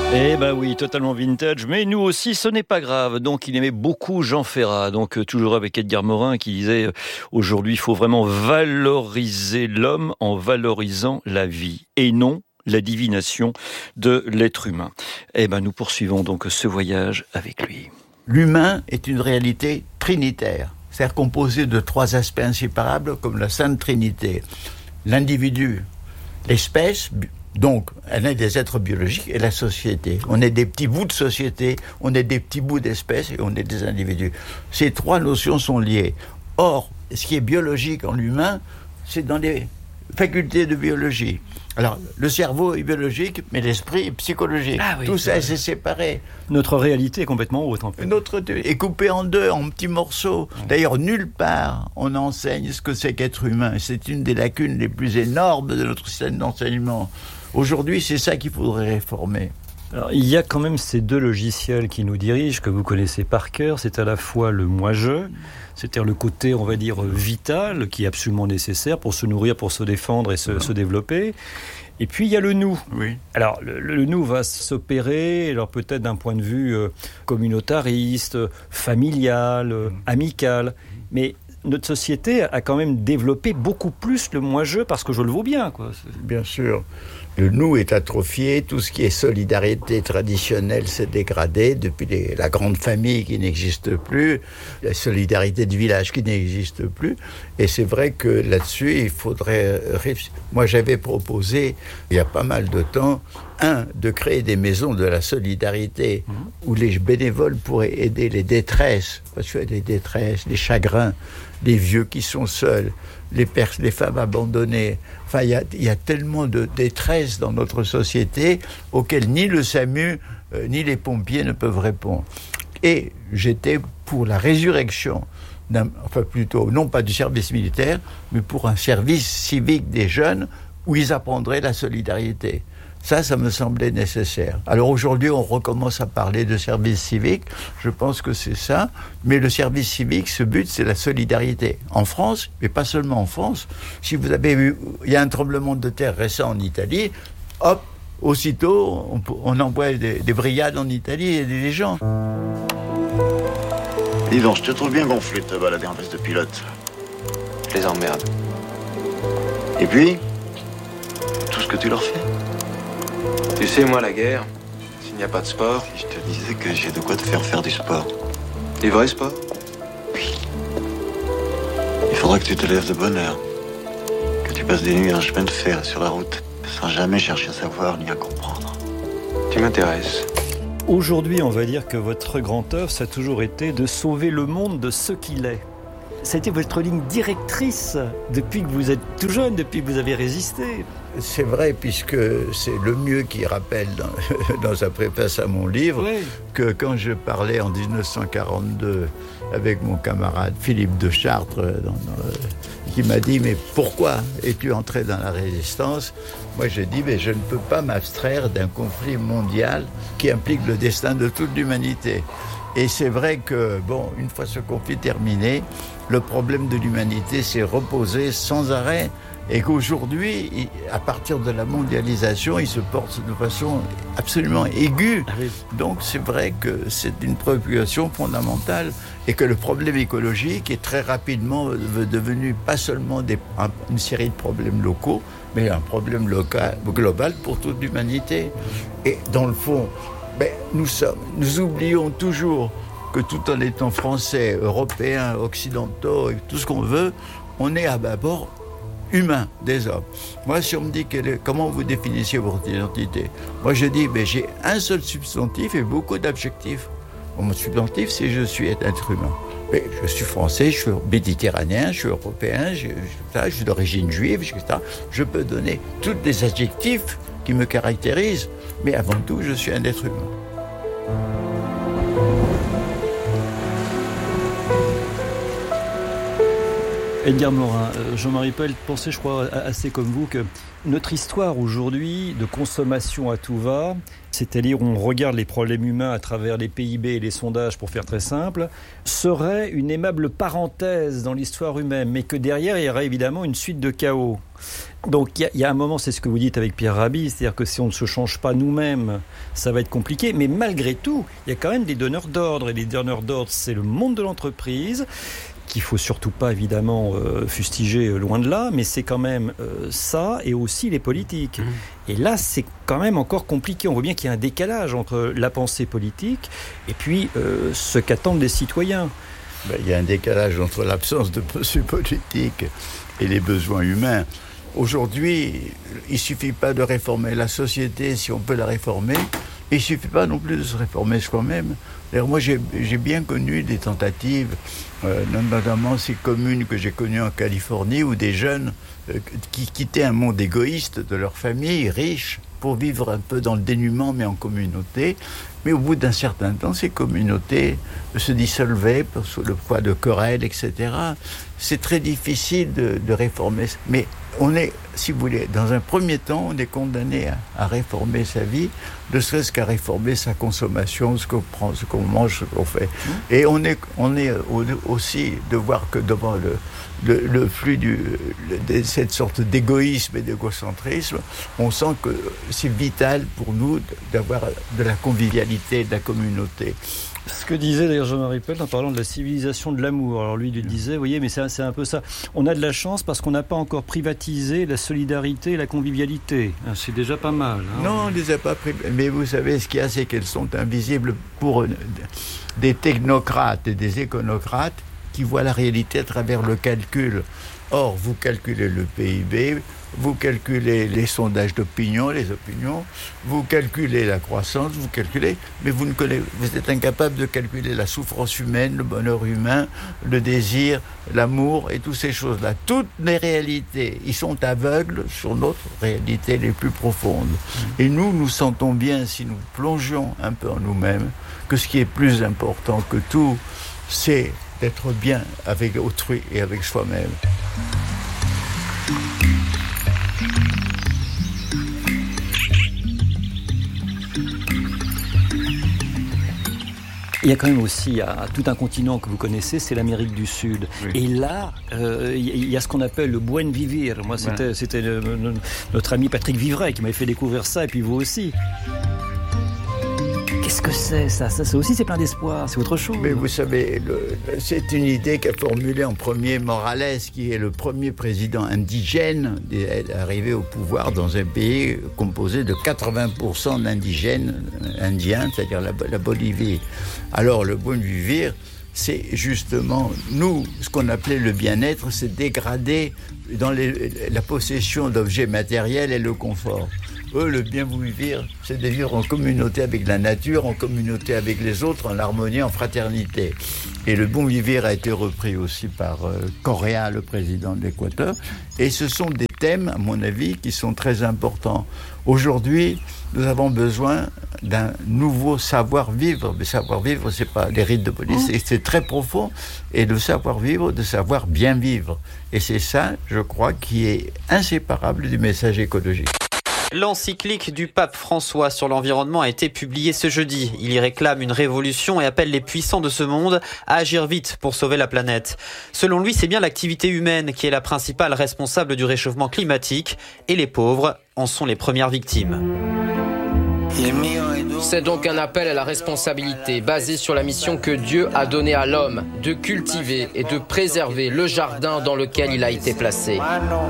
Eh ben oui, totalement vintage, mais nous aussi, ce n'est pas grave. Donc, il aimait beaucoup Jean Ferrat. Donc, toujours avec Edgar Morin qui disait aujourd'hui, il faut vraiment valoriser l'homme en valorisant la vie et non la divination de l'être humain. Eh ben, nous poursuivons donc ce voyage avec lui. L'humain est une réalité trinitaire, c'est-à-dire composé de trois aspects inséparables comme la Sainte Trinité. L'individu, l'espèce, donc elle est des êtres biologiques, et la société. On est des petits bouts de société, on est des petits bouts d'espèces et on est des individus. Ces trois notions sont liées. Or, ce qui est biologique en l'humain, c'est dans les facultés de biologie. Alors, le cerveau est biologique, mais l'esprit est psychologique. Ah oui, tout ça, c'est séparé. Notre réalité est complètement autre, en fait. Notre est coupé en deux, en petits morceaux. D'ailleurs, nulle part on enseigne ce que c'est qu'être humain. C'est une des lacunes les plus énormes de notre système d'enseignement. Aujourd'hui, c'est ça qu'il faudrait réformer. Alors, il y a quand même ces deux logiciels qui nous dirigent, que vous connaissez par cœur. C'est à la fois le moi-je, c'est-à-dire le côté, on va dire, vital, qui est absolument nécessaire pour se nourrir, pour se défendre et se développer. Et puis, il y a le nous. Oui. Alors, le nous va s'opérer, alors peut-être d'un point de vue communautariste, familial, amical. Mais notre société a quand même développé beaucoup plus le moi-je, parce que je le vaux bien, quoi. Bien sûr. Le nous est atrophié, tout ce qui est solidarité traditionnelle s'est dégradé depuis la grande famille qui n'existe plus, la solidarité de village qui n'existe plus. Et c'est vrai que là-dessus, il faudrait... Moi, j'avais proposé, il y a pas mal de temps, de créer des maisons de la solidarité où les bénévoles pourraient aider les détresses, parce que les détresses, les chagrins, les vieux qui sont seuls, les femmes abandonnées. Enfin, il y a tellement de détresse dans notre société auxquelles ni le SAMU ni les pompiers ne peuvent répondre. Et j'étais pour la résurrection, enfin plutôt, non pas du service militaire, mais pour un service civique des jeunes où ils apprendraient la solidarité. Ça me semblait nécessaire. Alors aujourd'hui, on recommence à parler de service civique. Je pense que c'est ça. Mais le service civique, ce but, c'est la solidarité. En France, mais pas seulement en France. Si vous avez vu, il y a un tremblement de terre récent en Italie, hop, aussitôt, on envoie des brigades en Italie et des gens. Dis donc, je te trouve bien gonflé de te balader en veste de pilote. Je les emmerde. Et puis, tout ce que tu leur fais. Tu sais, moi, la guerre, s'il n'y a pas de sport... Si je te disais que j'ai de quoi te faire du sport. Du vrai sport? Oui. Il faudra que tu te lèves de bonne heure. Que tu passes des nuits en chemin de fer sur la route, sans jamais chercher à savoir ni à comprendre. Tu m'intéresses. Aujourd'hui, on va dire que votre grand œuvre, ça a toujours été de sauver le monde de ce qu'il est. Ça a été votre ligne directrice depuis que vous êtes tout jeune, depuis que vous avez résisté. C'est vrai, puisque c'est le mieux qui rappelle dans sa préface à mon livre, oui, que quand je parlais en 1942 avec mon camarade Philippe de Chartres, qui m'a dit « Mais pourquoi es-tu entré dans la résistance ?» Moi, j'ai dit « Mais je ne peux pas m'abstraire d'un conflit mondial qui implique le destin de toute l'humanité. » Et c'est vrai que, bon, une fois ce conflit terminé, le problème de l'humanité s'est reposé sans arrêt et qu'aujourd'hui, à partir de la mondialisation, il se porte de façon absolument aiguë. Donc c'est vrai que c'est une préoccupation fondamentale et que le problème écologique est très rapidement devenu pas seulement une série de problèmes locaux, mais un problème global pour toute l'humanité. Et dans le fond, nous oublions toujours que tout en étant français, européens, occidentaux, et tout ce qu'on veut, on est à bord humain, des hommes. Moi, si on me dit comment vous définissez votre identité, moi je dis, j'ai un seul substantif et beaucoup d'adjectifs. Mon substantif, c'est je suis être humain. Mais je suis français, je suis méditerranéen, je suis européen, je suis d'origine juive, etc. Je peux donner tous les adjectifs qui me caractérisent, mais avant tout, je suis un être humain. Edgar Morin, Jean-Marie Poel pensait, je crois, assez comme vous, que notre histoire aujourd'hui de consommation à tout va, c'est-à-dire on regarde les problèmes humains à travers les PIB et les sondages, pour faire très simple, serait une aimable parenthèse dans l'histoire humaine, mais que derrière, il y aurait évidemment une suite de chaos. Donc il y a un moment, c'est ce que vous dites avec Pierre Rabhi, c'est-à-dire que si on ne se change pas nous-mêmes, ça va être compliqué, mais malgré tout, il y a quand même des donneurs d'ordre, et les donneurs d'ordre, c'est le monde de l'entreprise, qu'il faut surtout pas évidemment fustiger loin de là, mais c'est quand même ça et aussi les politiques. Et là, c'est quand même encore compliqué. On voit bien qu'il y a un décalage entre la pensée politique et puis ce qu'attendent les citoyens. Il y a un décalage entre l'absence de pensée politique et les besoins humains. Aujourd'hui, il ne suffit pas de réformer la société si on peut la réformer. Et il ne suffit pas non plus de se réformer soi-même. D'ailleurs, moi, j'ai bien connu des tentatives, notamment ces communes que j'ai connues en Californie, où des jeunes qui quittaient un monde égoïste de leur famille, riche, pour vivre un peu dans le dénuement, mais en communauté. Mais au bout d'un certain temps, ces communautés se dissolvaient sous le poids de querelles, etc. C'est très difficile de réformer. Mais on est, si vous voulez, dans un premier temps, on est condamné à réformer sa vie, ne serait-ce qu'à réformer sa consommation, ce qu'on prend, ce qu'on mange, ce qu'on fait. Et on est aussi de voir que devant le flux de cette sorte d'égoïsme et d'égocentrisme, on sent que c'est vital pour nous d'avoir de la convivialité, de la communauté. Ce que disait d'ailleurs Jean-Marie Poel en parlant de la civilisation de l'amour. Alors lui, il disait, vous voyez, mais c'est un peu ça. On a de la chance parce qu'on n'a pas encore privatisé la solidarité et la convivialité. C'est déjà pas mal. Non, on ne les a pas privatisées. Mais vous savez, ce qu'il y a, c'est qu'elles sont invisibles pour des technocrates et des éconocrates qui voient la réalité à travers le calcul. Or, vous calculez le PIB, vous calculez les sondages d'opinion, les opinions, vous calculez la croissance, mais vous êtes incapable de calculer la souffrance humaine, le bonheur humain, le désir, l'amour et toutes ces choses-là. Toutes les réalités, ils sont aveugles sur notre réalité les plus profondes. Et nous sentons bien, si nous plongeons un peu en nous-mêmes, que ce qui est plus important que tout, c'est d'être bien avec autrui et avec soi-même. Il y a quand même aussi tout un continent que vous connaissez, c'est l'Amérique du Sud. Oui. Et là, il y a ce qu'on appelle le buen vivir. Moi, c'était notre ami Patrick Vivray qui m'avait fait découvrir ça, et puis vous aussi. Qu'est-ce que c'est ça aussi, c'est plein d'espoir, c'est autre chose. Mais vous savez, c'est une idée qu'a formulée en premier Morales, qui est le premier président indigène arrivé au pouvoir dans un pays composé de 80% d'indigènes indiens, c'est-à-dire la Bolivie. Alors le buen vivir, c'est justement, nous, ce qu'on appelait le bien-être, c'est dégradé dans la possession d'objets matériels et le confort. Eux, le bien vivre, c'est de vivre en communauté avec la nature, en communauté avec les autres, en harmonie, en fraternité. Et le bon vivre a été repris aussi par Correa, le président de l'Équateur. Et ce sont des thèmes, à mon avis, qui sont très importants. Aujourd'hui, nous avons besoin d'un nouveau savoir-vivre. Mais savoir-vivre, c'est pas les rites de police, c'est très profond. Et le savoir-vivre, de savoir bien vivre. Et c'est ça, je crois, qui est inséparable du message écologique. L'encyclique du pape François sur l'environnement a été publiée ce jeudi. Il y réclame une révolution et appelle les puissants de ce monde à agir vite pour sauver la planète. Selon lui, c'est bien l'activité humaine qui est la principale responsable du réchauffement climatique et les pauvres en sont les premières victimes. C'est donc un appel à la responsabilité basé sur la mission que Dieu a donnée à l'homme de cultiver et de préserver le jardin dans lequel il a été placé.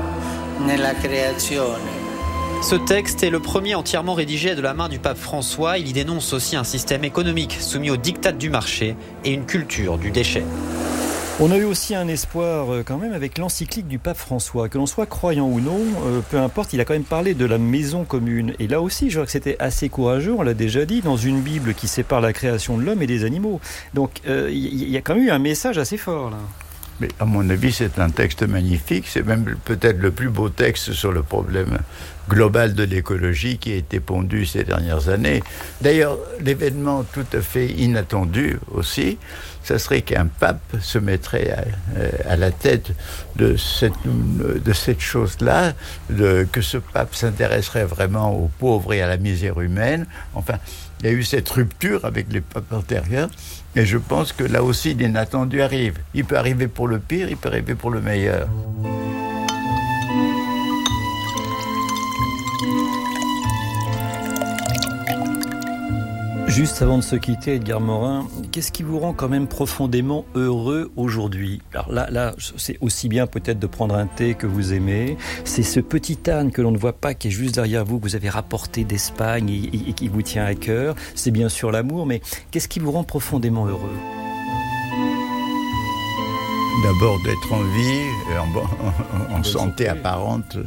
Ce texte est le premier entièrement rédigé de la main du pape François. Il y dénonce aussi un système économique soumis aux diktats du marché et une culture du déchet. On a eu aussi un espoir quand même avec l'encyclique du pape François. Que l'on soit croyant ou non, peu importe, il a quand même parlé de la maison commune. Et là aussi, je crois que c'était assez courageux, on l'a déjà dit, dans une Bible qui sépare la création de l'homme et des animaux. Donc il y a quand même eu un message assez fort là. Mais à mon avis, c'est un texte magnifique. C'est même peut-être le plus beau texte sur le problème globale de l'écologie qui a été pondue ces dernières années. D'ailleurs, l'événement tout à fait inattendu aussi, ça serait qu'un pape se mettrait à la tête de cette chose-là, que ce pape s'intéresserait vraiment aux pauvres et à la misère humaine. Enfin, il y a eu cette rupture avec les papes antérieurs, et je pense que là aussi l'inattendu arrive. Il peut arriver pour le pire, il peut arriver pour le meilleur. Juste avant de se quitter, Edgar Morin, qu'est-ce qui vous rend quand même profondément heureux aujourd'hui ? Alors là, c'est aussi bien peut-être de prendre un thé que vous aimez. C'est ce petit âne que l'on ne voit pas, qui est juste derrière vous, que vous avez rapporté d'Espagne et qui vous tient à cœur. C'est bien sûr l'amour, mais qu'est-ce qui vous rend profondément heureux ? D'abord d'être en vie, en santé apparente,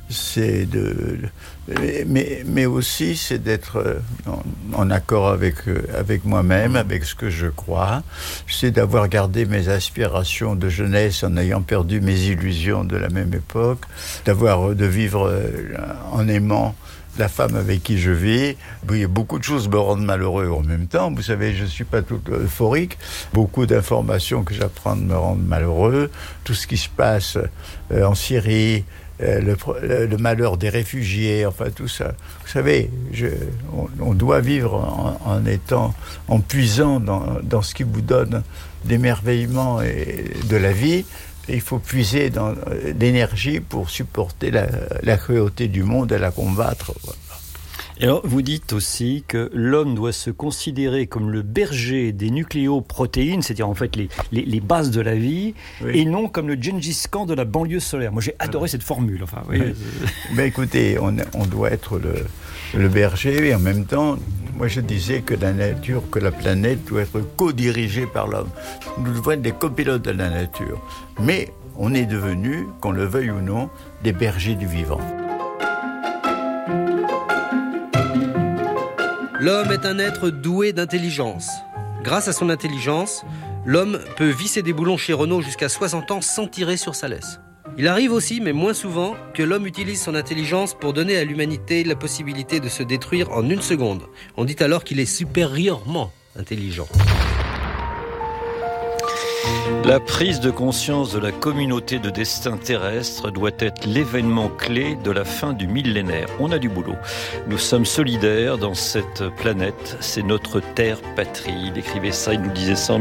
mais aussi c'est d'être en accord avec moi-même, avec ce que je crois. C'est d'avoir gardé mes aspirations de jeunesse en ayant perdu mes illusions de la même époque, de vivre en aimant la femme avec qui je vis. Oui, beaucoup de choses me rendent malheureux en même temps. Vous savez, je ne suis pas tout euphorique. Beaucoup d'informations que j'apprends me rendent malheureux. Tout ce qui se passe en Syrie, le malheur des réfugiés, enfin tout ça. Vous savez, on doit vivre en puisant dans ce qui vous donne l'émerveillement de la vie. Et il faut puiser dans l'énergie pour supporter la cruauté du monde et la combattre. Voilà. Et alors, vous dites aussi que l'homme doit se considérer comme le berger des nucléoprotéines, c'est-à-dire en fait les bases de la vie, oui, et non comme le Gengis Khan de la banlieue solaire. Moi, j'ai adoré cette formule. Enfin, oui. Mais écoutez, on doit être le berger, et en même temps, moi je disais que la nature, que la planète doit être co-dirigée par l'homme. Nous devons être des copilotes de la nature. Mais on est devenus, qu'on le veuille ou non, des bergers du vivant. L'homme est un être doué d'intelligence. Grâce à son intelligence, l'homme peut visser des boulons chez Renault jusqu'à 60 ans sans tirer sur sa laisse. Il arrive aussi, mais moins souvent, que l'homme utilise son intelligence pour donner à l'humanité la possibilité de se détruire en 1 seconde. On dit alors qu'il est supérieurement intelligent. La prise de conscience de la communauté de destin terrestre doit être l'événement clé de la fin du millénaire. On a du boulot. Nous sommes solidaires dans cette planète. C'est notre terre patrie. Il écrivait ça, il nous disait ça en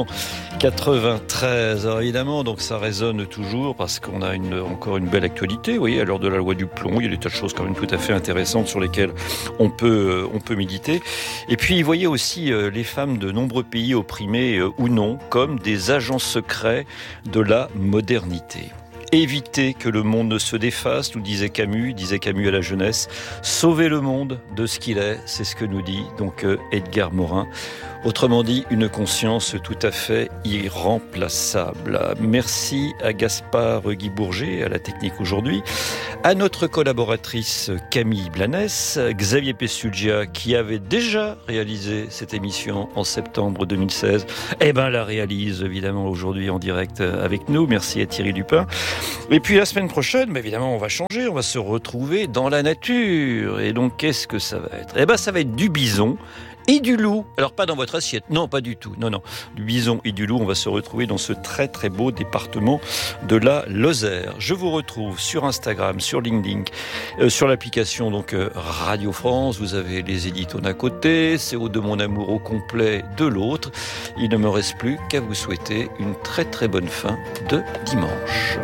1993. Alors évidemment, donc ça résonne toujours parce qu'on a encore une belle actualité. Oui, à l'heure de la loi du plomb, il y a des tas de choses quand même tout à fait intéressantes sur lesquelles on peut méditer. Et puis, vous voyez aussi les femmes de nombreux pays opprimés ou non comme des agents secrets de la modernité. Éviter que le monde ne se défasse, nous disait Camus à la jeunesse. Sauver le monde de ce qu'il est, c'est ce que nous dit donc Edgar Morin. Autrement dit, une conscience tout à fait irremplaçable. Merci à Gaspard Guy Bourget, à la technique aujourd'hui, à notre collaboratrice Camille Blanes, Xavier Pessugia, qui avait déjà réalisé cette émission en septembre 2016, la réalise évidemment aujourd'hui en direct avec nous. Merci à Thierry Dupin. Et puis la semaine prochaine, évidemment, on va changer, on va se retrouver dans la nature. Et donc, qu'est-ce que ça va être ? Ça va être du bison et du loup. Alors pas dans votre assiette, non, pas du tout, non. Du bison et du loup, on va se retrouver dans ce très très beau département de la Lozère. Je vous retrouve sur Instagram, sur LinkedIn, sur l'application donc Radio France. Vous avez les éditos d'un côté, CO de mon amour au complet de l'autre. Il ne me reste plus qu'à vous souhaiter une très très bonne fin de dimanche.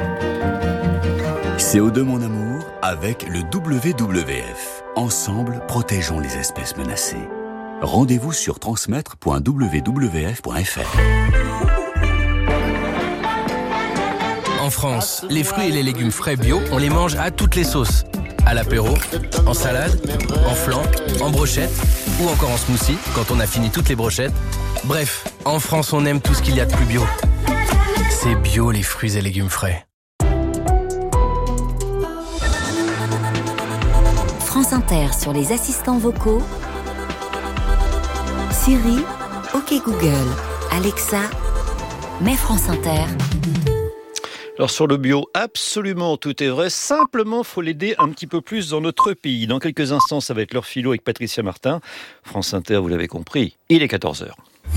CO2 mon amour avec le WWF. Ensemble, protégeons les espèces menacées. Rendez-vous sur transmettre.wwf.fr. En France, les fruits et les légumes frais bio, on les mange à toutes les sauces. À l'apéro, en salade, en flan, en brochette ou encore en smoothie quand on a fini toutes les brochettes. Bref, en France, on aime tout ce qu'il y a de plus bio. C'est bio les fruits et légumes frais. France Inter sur les assistants vocaux. Siri, OK Google, Alexa, mets France Inter. Alors sur le bio, absolument tout est vrai. Simplement, faut l'aider un petit peu plus dans notre pays. Dans quelques instants, ça va être l'heure philo avec Patricia Martin. France Inter, vous l'avez compris, il est 14h.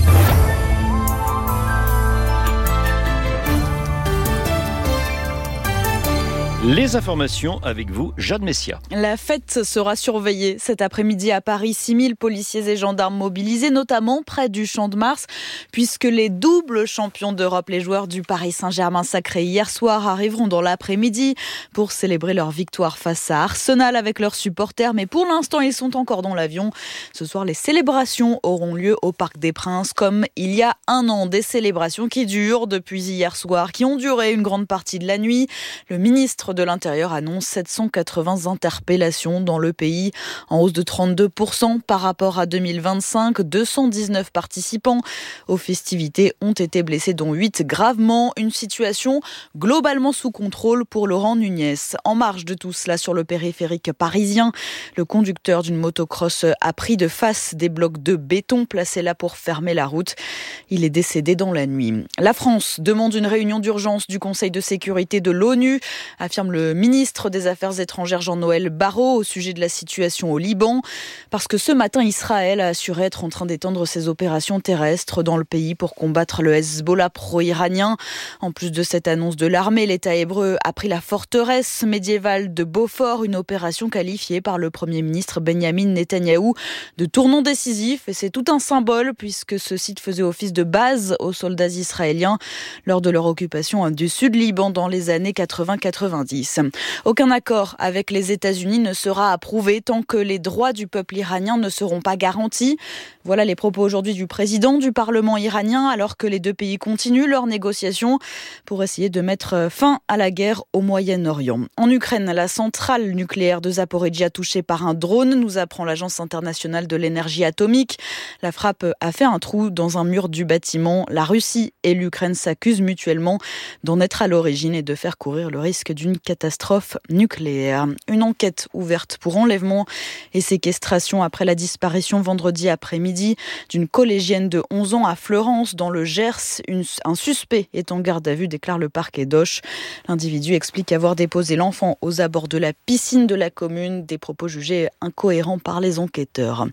Les informations avec vous, Jeanne Messia. La fête sera surveillée cet après-midi à Paris. 6000 policiers et gendarmes mobilisés, notamment près du Champ de Mars, puisque les doubles champions d'Europe, les joueurs du Paris Saint-Germain sacrés hier soir, arriveront dans l'après-midi pour célébrer leur victoire face à Arsenal avec leurs supporters. Mais pour l'instant, ils sont encore dans l'avion. Ce soir, les célébrations auront lieu au Parc des Princes, comme il y a un an. Des célébrations qui durent depuis hier soir, qui ont duré une grande partie de la nuit. Le ministre de l'Intérieur annonce 780 interpellations dans le pays, en hausse de 32% par rapport à 2025. 219 participants aux festivités ont été blessés, dont 8 gravement. Une situation globalement sous contrôle pour Laurent Nunez. En marge de tout cela, sur le périphérique parisien, le conducteur d'une motocross a pris de face des blocs de béton placés là pour fermer la route. Il est décédé dans la nuit. La France demande une réunion d'urgence du Conseil de sécurité de l'ONU, affirme le ministre des Affaires étrangères Jean-Noël Barrot au sujet de la situation au Liban, parce que ce matin, Israël a assuré être en train d'étendre ses opérations terrestres dans le pays pour combattre le Hezbollah pro-iranien. En plus de cette annonce de l'armée, l'État hébreu a pris la forteresse médiévale de Beaufort, une opération qualifiée par le Premier ministre Benyamin Netanyahou de tournant décisif. Et c'est tout un symbole, puisque ce site faisait office de base aux soldats israéliens lors de leur occupation du Sud-Liban dans les années 80-90. Aucun accord avec les États-Unis ne sera approuvé tant que les droits du peuple iranien ne seront pas garantis. Voilà les propos aujourd'hui du président du Parlement iranien, alors que les deux pays continuent leurs négociations pour essayer de mettre fin à la guerre au Moyen-Orient. En Ukraine, la centrale nucléaire de Zaporijia touchée par un drone, nous apprend l'Agence internationale de l'énergie atomique. La frappe a fait un trou dans un mur du bâtiment. La Russie et l'Ukraine s'accusent mutuellement d'en être à l'origine et de faire courir le risque d'une catastrophe nucléaire. Une enquête ouverte pour enlèvement et séquestration après la disparition vendredi après-midi d'une collégienne de 11 ans à Fleurance dans le Gers. Un suspect est en garde à vue, déclare le parquet d'Auch. L'individu explique avoir déposé l'enfant aux abords de la piscine de la commune, des propos jugés incohérents par les enquêteurs.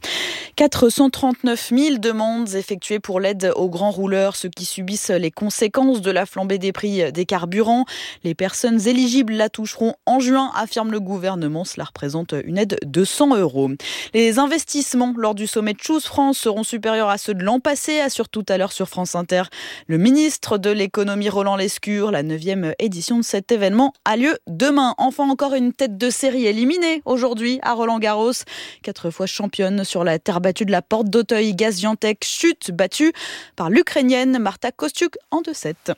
439 000 demandes effectuées pour l'aide aux grands rouleurs, ceux qui subissent les conséquences de la flambée des prix des carburants. Les personnes éligibles la toucheront en juin, affirme le gouvernement. Cela représente une aide de 100 €. Les investissements lors du sommet de Choose France seront supérieurs à ceux de l'an passé, assure tout à l'heure sur France Inter le ministre de l'économie Roland Lescure. La 9e édition de cet événement a lieu demain. Enfin, encore une tête de série éliminée aujourd'hui à Roland-Garros. 4 fois championne sur la terre battue de la Porte d'Auteuil, Gaziantep chute battue par l'Ukrainienne Marta Kostyuk en 2-7.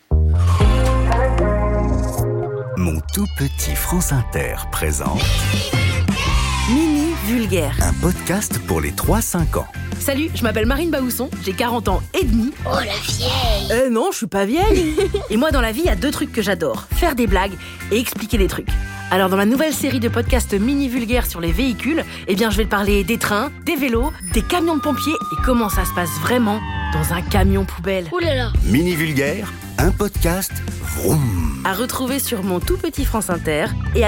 Mon tout petit France Inter présente Mini Vulgaire, un podcast pour les 3-5 ans. Salut, je m'appelle Marine Baousson, j'ai 40 ans et demi. Oh la vieille! Non, je suis pas vieille. Et moi dans la vie, il y a 2 trucs que j'adore, faire des blagues et expliquer des trucs. Alors dans ma nouvelle série de podcasts Mini Vulgaire sur les véhicules, je vais te parler des trains, des vélos, des camions de pompiers et comment ça se passe vraiment dans un camion poubelle. Ouh là là! Mini Vulgaire, un podcast vroom. À retrouver sur mon tout petit France Inter et